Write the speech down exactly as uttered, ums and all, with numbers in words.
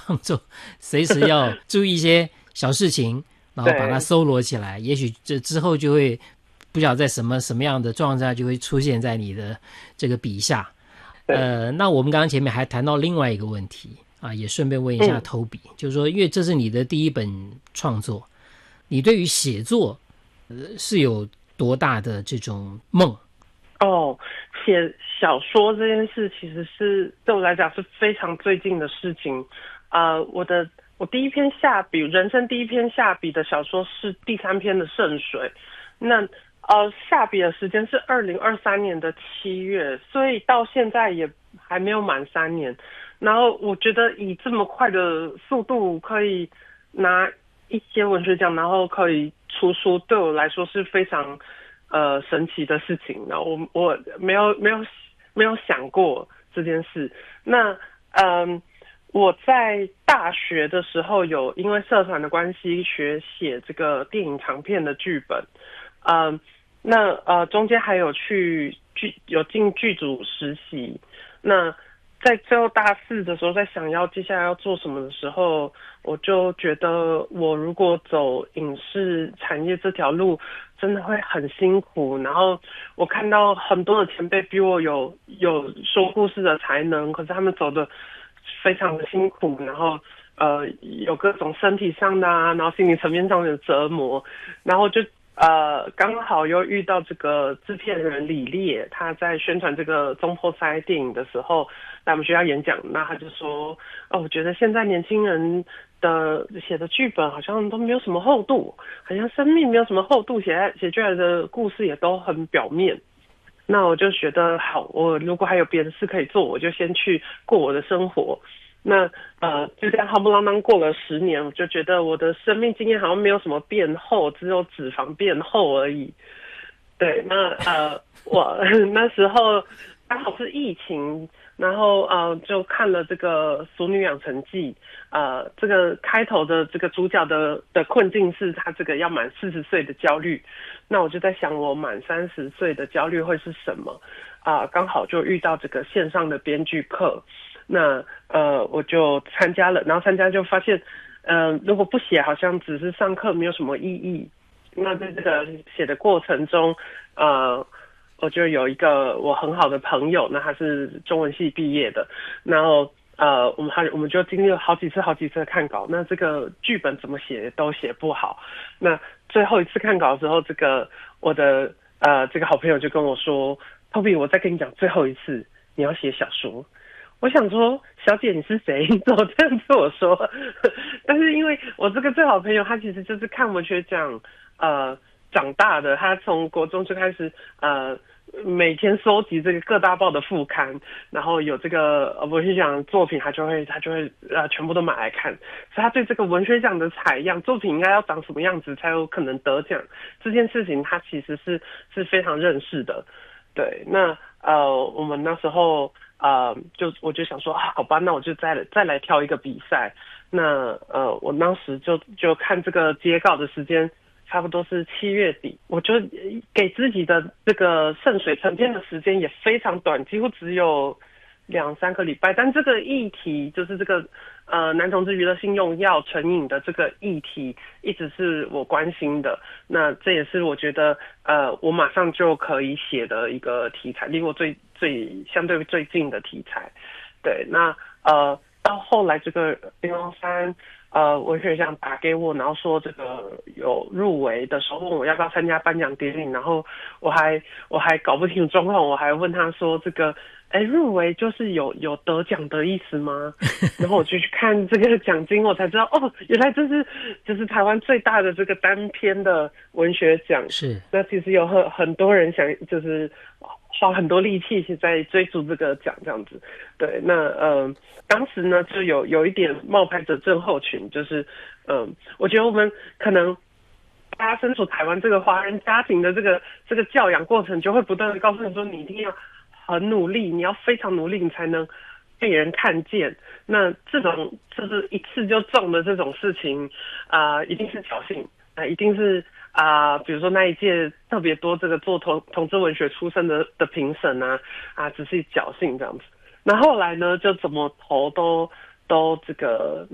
创作随时要注意一些小事情，然后把它搜罗起来，也许这之后就会不晓得在什么什么样的状况下就会出现在你的这个笔下。呃，那我们刚刚前面还谈到另外一个问题啊，也顺便问一下 Toby，、嗯、就是说因为这是你的第一本创作，你对于写作、呃、是有多大的这种梦？ 哦，写小说这件事其实是对我来讲是非常最近的事情。呃，我的我第一篇下笔，人生第一篇下笔的小说是第三篇的《圣水》。那呃下笔的时间是二零二三年的七月，所以到现在也还没有满三年。然后我觉得以这么快的速度可以拿一些文学奖，然后可以出书，对我来说是非常呃神奇的事情。然后我我没有没有没有想过这件事。那嗯、呃，我在大学的时候有因为社团的关系学写这个电影长片的剧本，嗯、呃，那呃中间还有去剧有进剧组实习。那在最后大四的时候，在想要接下来要做什么的时候，我就觉得我如果走影视产业这条路，真的会很辛苦。然后我看到很多的前辈比我有有说故事的才能，可是他们走的非常的辛苦，然后呃有各种身体上的啊，然后心理层面上的折磨，然后就呃刚好又遇到这个制片人李烈，他在宣传这个中破塞电影的时候来我们学校演讲，那他就说哦，我觉得现在年轻人的写的剧本好像都没有什么厚度，好像生命没有什么厚度，写写出来的故事也都很表面。那我就觉得好，我如果还有别的事可以做，我就先去过我的生活。那呃，就这样夯不啷当过了十年，我就觉得我的生命经验好像没有什么变厚，只有脂肪变厚而已。对，那呃，我那时候刚好是疫情，然后呃，就看了这个《俗女养成记》，呃，这个开头的这个主角的的困境是他这个要满四十岁的焦虑。那我就在想，我满三十岁的焦虑会是什么？啊、呃，刚好就遇到这个线上的编剧课。那呃，我就参加了，然后参加就发现，嗯、呃，如果不写，好像只是上课，没有什么意义。那在这个写的过程中，呃，我就有一个我很好的朋友，那他是中文系毕业的，然后呃，我们还我们就经历了好几次、好几次的看稿，那这个剧本怎么写都写不好。那最后一次看稿的时候，这个我的呃这个好朋友就跟我说 ，Toby， 我再跟你讲最后一次，你要写小说。我想说，小姐你是谁？你怎么这样对我说？但是因为我这个最好的朋友，他其实就是看文学奖呃长大的，他从国中就开始呃每天收集这个各大报的副刊，然后有这个文学奖作品，他就会他就会呃全部都买来看，所以他对这个文学奖的采样作品应该要长什么样子才有可能得奖这件事情，他其实是是非常认识的。对，那呃我们那时候。呃，就我就想说啊，好吧，那我就再再来挑一个比赛。那呃，我当时就就看这个截稿的时间，差不多是七月底，我就给自己的这个圣水成片的时间也非常短，几乎只有两三个礼拜。但这个议题就是这个呃男同志娱乐性用药成瘾的这个议题，一直是我关心的。那这也是我觉得呃我马上就可以写的一个题材，离我最最相对最近的题材。对，那呃到后来这个林荣山呃文学奖打给我，然后说这个有入围的时候，问我要不要参加颁奖典礼，然后我还我还搞不清楚状况，我还问他说这个哎入围就是有有得奖的意思吗？然后我就去看这个奖金，我才知道哦，原来这是就是台湾最大的这个单篇的文学奖。 是， 那其实有很很多人想就是花很多力气在追逐这个奖这样子。对，那呃当时呢就有有一点冒牌者症候群，就是嗯、呃，我觉得我们可能大家身处台湾这个华人家庭的这个这个教养过程，就会不断的告诉你说，你一定要很努力，你要非常努力，你才能被人看见。那这种就是一次就中的这种事情啊、呃，一定是侥幸啊、呃，一定是啊、呃，比如说那一届特别多这个做同同志文学出身的的评审啊啊，只是侥幸这样子。那后来呢，就怎么投都都这个